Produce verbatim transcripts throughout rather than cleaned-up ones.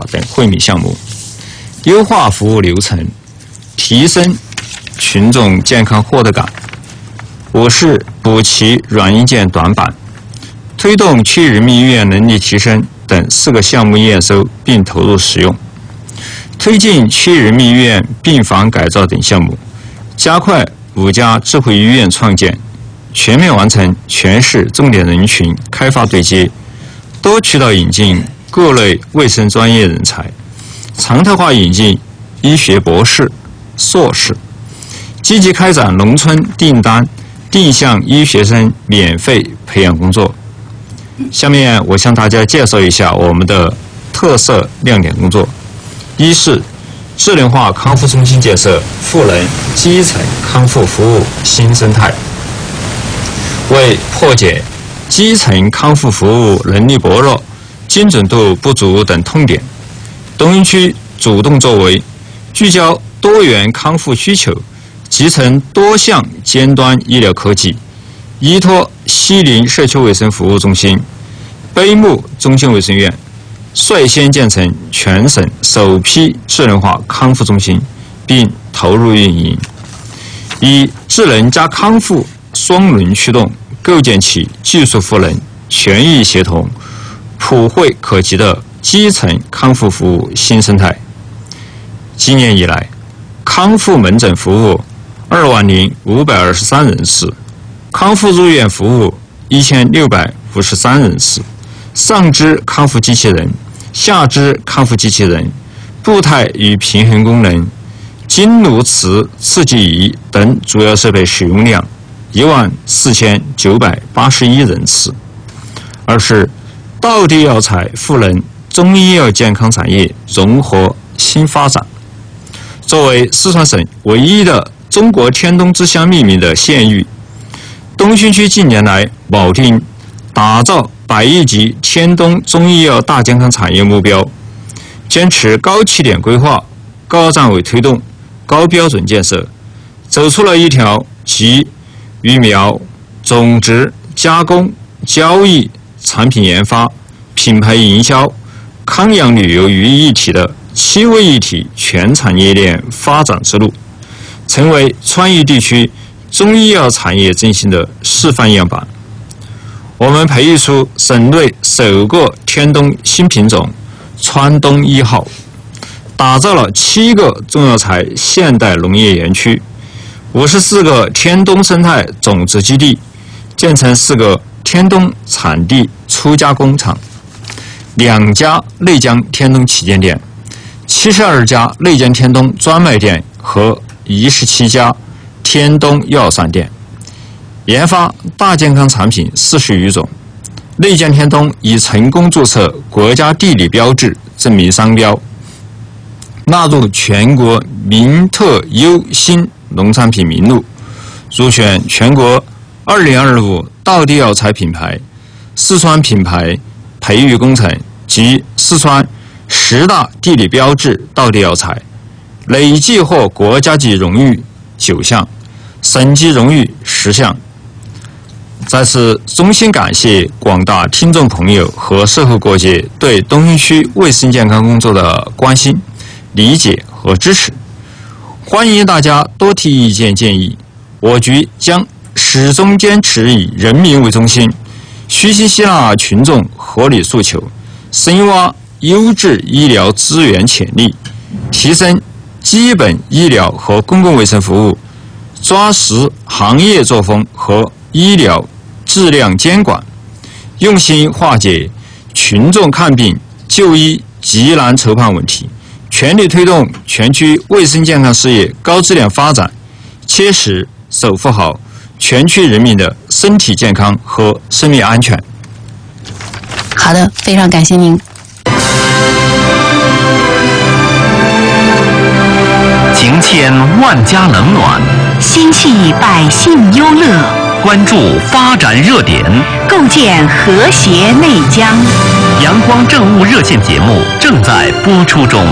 等惠民项目，优化服务流程，提升群众健康获得感。五是补齐软硬件短板，推动区人民医院能力提升等四个项目验收并投入使用，推进区人民医院病房改造等项目，加快五家智慧医院创建，全面完成全市重点人群开发对接，多渠道引进各类卫生专业人才，常态化引进医学博士、硕士，积极开展农村订单定向医学生免费培养工作。下面我向大家介绍一下我们的特色亮点工作。一是智能化康复中心建设，赋能基层康复服务新生态。为破解基层康复服务能力薄弱、精准度不足等痛点，东营区主动作为，聚焦多元康复需求，集成多项尖端医疗科技，依托西宁社区卫生服务中心、碑木中心卫生院，率先建成全省首批智能化康复中心，并投入运营，以智能加康复双轮驱动，构建起技术赋能、权益协同、普惠可及的基层康复服务新生态。今年以来，康复门诊服务二万零五百二十三人次，康复入院服务一千六百五十三人次，上肢康复机器人、下肢康复机器人、步态与平衡功能、经颅磁刺激仪等主要设备使用量一万四千九百八十一人次。二是道地药材赋能中医药健康产业融合新发展。作为四川省唯一的中国天东之乡命名的县域，东新区近年来铆定打造百亿级天东中医药大健康产业目标，坚持高起点规划、高站位推动、高标准建设，走出了一条集育苗、种植、加工、交易、产品研发、品牌营销、康养旅游于一体的七位一体全产业链发展之路，成为川渝地区中医药产业振兴的示范样板。我们培育出省内首个天东新品种川东一号，打造了七个中药材现代农业园区，五十四个天东生态种子基地，建成四个天东产地初加工厂，两家内江天东旗舰店，七十二家内江天东专卖店和一十七家天东药膳店，研发大健康产品四十余种。内江天东已成功注册国家地理标志证明商标，纳入全国名特优新农产品名录，入选全国二零二五道地药材品牌、四川品牌培育工程及四川十大地理标志道地药材，累计获国家级荣誉九项，省级荣誉十项。在此衷心感谢广大听众朋友和社会各界对东新区卫生健康工作的关心、理解和支持，欢迎大家多提意见建议。我局将始终坚持以人民为中心，虚心吸纳群众合理诉求，深挖优质医疗资源潜力，提升基本医疗和公共卫生服务，抓实行业作风和医疗质量监管，用心化解群众看病就医急难愁盼问题，全力推动全区卫生健康事业高质量发展，切实守护好全区人民的身体健康和生命安全。 好的，非常感谢您。 情牵万家冷暖， 心系百姓忧乐。 关注发展热点， 构建和谐内江。 阳光政务热线节目正在播出中。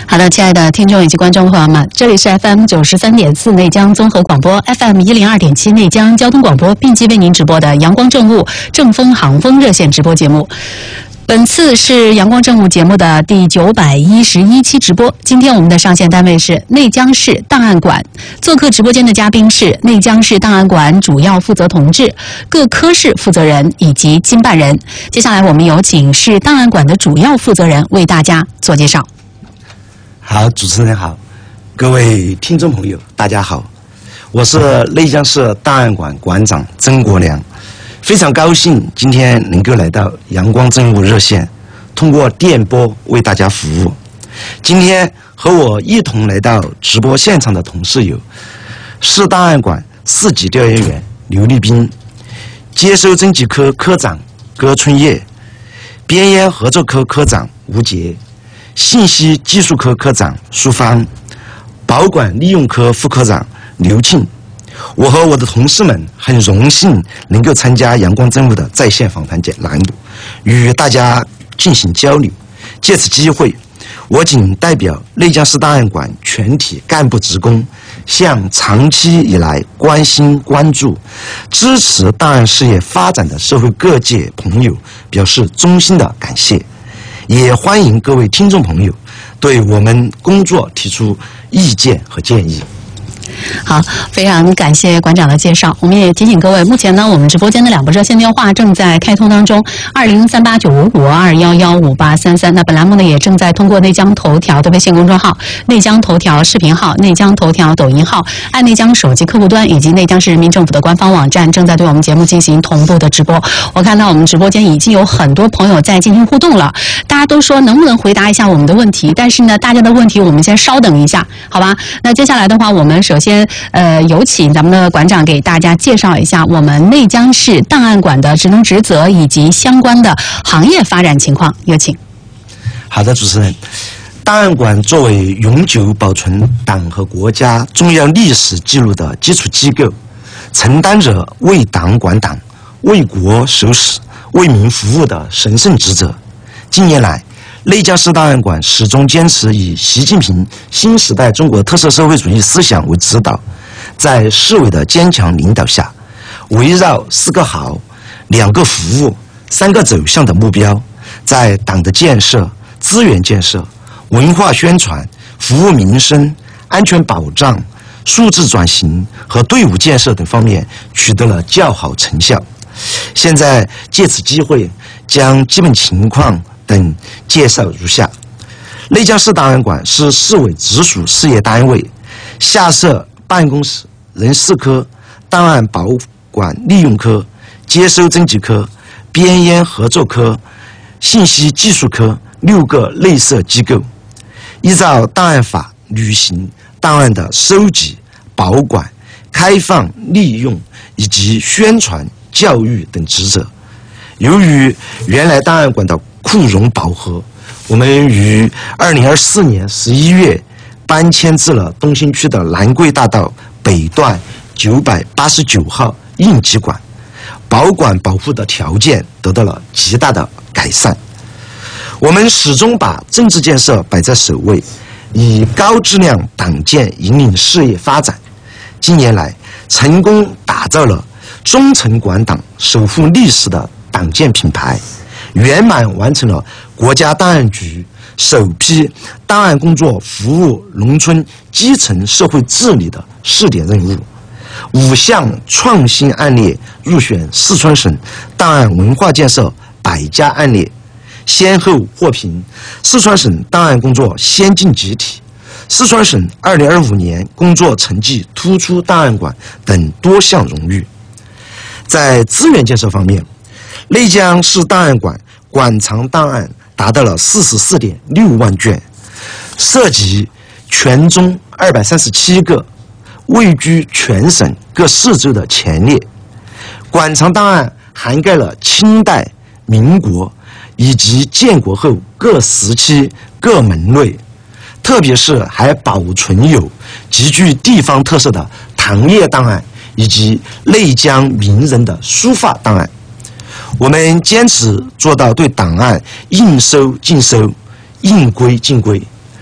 好的，亲爱的听众以及观众朋友们，这里是 F M 九十三点四内江综合广播 ，F M 一零二点七内江交通广播并机为您直播的阳光政务正风航风热线直播节目。本次是阳光政务节目的第九百一十一期直播。今天我们的上线单位是内江市档案馆，做客直播间的嘉宾是内江市档案馆主要负责同志、各科室负责人以及经办人。接下来我们有请市档案馆的主要负责人为大家做介绍。 好，主持人好，各位听众朋友，大家好，我是内江市档案馆馆长曾国良。非常高兴今天能够来到阳光政务热线，通过电波为大家服务。今天和我一同来到直播现场的同事有市档案馆四级调研员刘立斌，接收征集科科长葛春叶，边烟合作科科长吴杰，信息技术科科长苏芳，保管利用科副科长刘庆。我和我的同事们很荣幸能够参加阳光政务的在线访谈节栏目，与大家进行交流。借此机会，我谨代表内江市档案馆全体干部职工，向长期以来关心、关注、支持档案事业发展的社会各界朋友表示衷心的感谢。也欢迎各位听众朋友对我们工作提出意见和建议。 好，非常感谢馆长的介绍。我们也提醒各位，目前呢，我们直播间的两部热线电话正在开通当中，二零三八九五五二幺幺五八三三。那本栏目呢，也正在通过内江头条的微信公众号、内江头条视频号、内江头条抖音号、爱内江手机客户端以及内江市人民政府的官方网站，正在对我们节目进行同步的直播。我看到我们直播间已经有很多朋友在进行互动了，大家都说能不能回答一下我们的问题？但是呢，大家的问题我们先稍等一下，好吧？那接下来的话，我们首先。先呃，有请咱们的馆长给大家介绍一下我们内江市档案馆的职能职责以及相关的行业发展情况，有请。 好的，主持人，档案馆作为永久保存党和国家重要历史记录的基础机构，承担着为党管党、为国守史、为民服务的神圣职责。近年来，内江市档案馆始终坚持以习近平新时代中国特色社会主义思想为指导，在市委的坚强领导下，围绕四个好、两个服务、三个走向的目标，在党的建设、资源建设、文化宣传、服务民生、安全保障、数字转型和队伍建设等方面取得了较好成效。现在借此机会，将基本情况等介绍如下。内江市档案馆是市委直属事业单位，下设办公室、人事科、档案保管利用科、接收征集科、边烟合作科、信息技术科六个内设机构，依照档案法履行档案的收集、保管、开放、利用以及宣传、教育等职责。由于原来档案馆的库容饱和，我们于二零二四年十一月搬迁至了东兴区的南桂大道北段九百八十九号应急馆，保管保护的条件得到了极大的改善。我们始终把政治建设摆在首位，以高质量党建引领事业发展。近年来，成功打造了忠诚管党、守护历史的党建品牌，圆满完成了国家档案局首批档案工作服务农村基层社会治理的试点任务。五项创新案例入选四川省档案文化建设百家案例，先后获评四川省档案工作先进集体、四川省二零二五年工作成绩突出档案馆等多项荣誉。在资源建设方面，内江市档案馆馆藏档案达到了四十四点六万卷，涉及全中二百三十七个，位居全省各市州的前列。馆藏档案涵盖了清代、民国以及建国后各时期各门类，特别是还保存有极具地方特色的糖业档案以及内江名人的书法档案。我们坚持做到对档案应收尽收、应归尽归，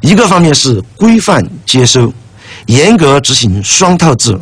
一个方面是规范接收，严格执行双套制，